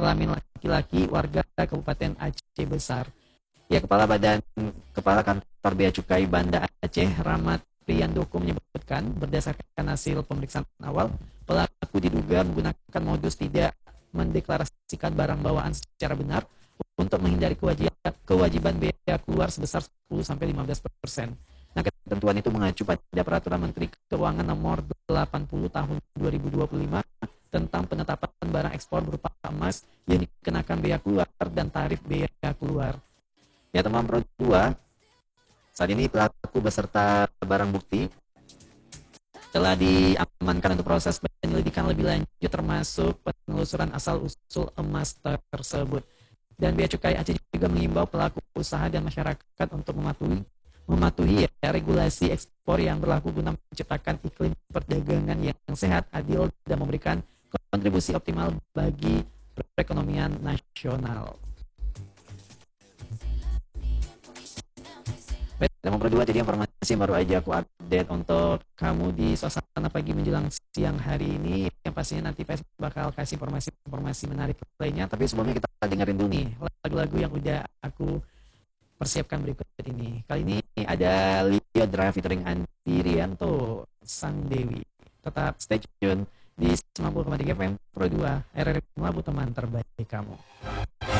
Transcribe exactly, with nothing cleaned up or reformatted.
kelamin laki-laki warga Kabupaten Aceh Besar. Ya, Kepala Badan Kepala Kantor Bea Cukai Banda Aceh, Rahmat Priyandoko menyebutkan berdasarkan hasil pemeriksaan awal, pelaku diduga menggunakan modus tidak mendeklarasikan barang bawaan secara benar untuk menghindari kewajiban, kewajiban bea keluar sebesar sepuluh sampai lima belas persen. Nah, ketentuan itu mengacu pada Peraturan Menteri Keuangan Nomor delapan puluh Tahun dua ribu dua puluh lima tentang penetapan barang ekspor berupa emas yang dikenakan bea keluar dan tarif bea keluar. Ya, teman Pro dua, saat ini pelaku beserta barang bukti telah diamankan untuk proses penyelidikan lebih lanjut termasuk penelusuran asal-usul emas tersebut. Dan Bea Cukai Aceh juga mengimbau pelaku usaha dan masyarakat untuk mematuhi mematuhi ya, regulasi ekspor yang berlaku guna menciptakan iklim perdagangan yang sehat, adil, dan memberikan kontribusi optimal bagi perekonomian nasional. Baik, nomor dua, jadi informasi yang baru aja aku update untuk kamu di suasana pagi menjelang siang hari ini. Yang pastinya nanti P S bakal kasih informasi-informasi menarik lainnya. Tapi sebelumnya kita dengerin dulu nih lagu-lagu yang udah aku persiapkan berikut ini. Kali ini ada Lyodra featuring Andi Rianto, Sang Dewi. Tetap stay tune di sembilan puluh koma tiga F M Pro dua, R R I Labu teman terbaik kamu.